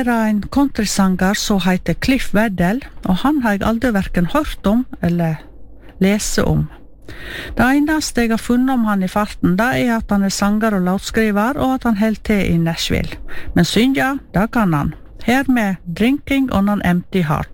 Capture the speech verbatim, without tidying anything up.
være en countrysanger som heter Cliff Weddell, og han har jeg aldri hverken hørt om eller lese om. Det eneste jeg har funnet om han i farten, det er at han er sanger og låtskriver, og at han helt til i Nashville. Men synja, det kan han. Her med Drinking on an Empty Heart.